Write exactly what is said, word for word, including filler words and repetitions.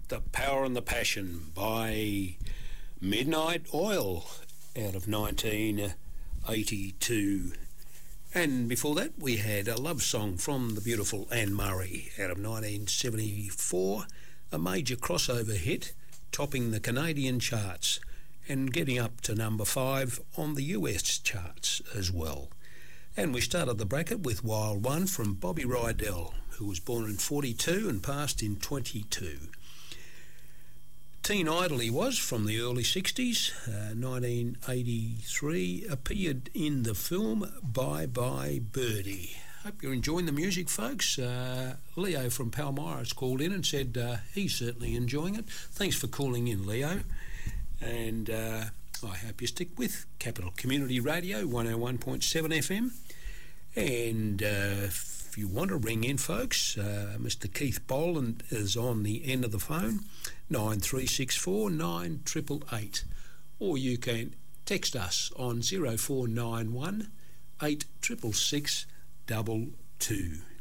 The Power and the Passion by Midnight Oil out of nineteen eighty-two. And before that we had a love song from the beautiful Anne Murray out of nineteen seventy-four, a major crossover hit topping the Canadian charts and getting up to number five on the U S charts as well. And we started the bracket with Wild One from Bobby Rydell, who was born in forty-two and passed in twenty-two. Teen Idol he was from the early sixties, uh, nineteen eighty-three, appeared in the film Bye Bye Birdie. Hope you're enjoying the music, folks. Uh, Leo from Palmyra has called in and said uh, he's certainly enjoying it. Thanks for calling in, Leo. And uh, I hope you stick with Capital Community Radio, one oh one point seven F M. And uh, if you want to ring in, folks, uh, Mister Keith Boland is on the end of the phone, nine three six four nine eight eight eight. Or you can text us on zero four nine one eight six six six two two.